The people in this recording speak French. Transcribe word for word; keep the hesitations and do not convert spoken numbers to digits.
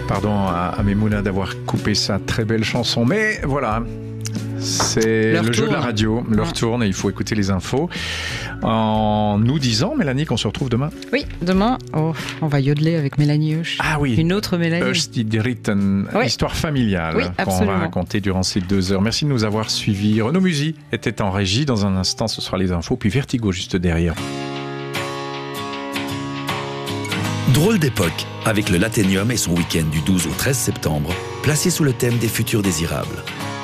Pardon à, à Memouna d'avoir coupé sa très belle chanson, mais voilà. C'est Leur le jeu tourne. de la radio, leur Ouais. tourne et il faut écouter les infos. En nous disant, Mélanie, qu'on se retrouve demain. Oui, demain, oh, on va yodeler avec Mélanie Husch. Ah oui. Une autre Mélanie. Husch die Dritten, Oui. histoire familiale Oui, qu'on va absolument. raconter durant ces deux heures. Merci de nous avoir suivis. Renaud Musy était en régie. Dans un instant, ce sera les infos, puis Vertigo juste derrière. Drôle d'époque, avec le Lathénium et son week-end du douze au treize septembre, placé sous le thème des futurs désirables.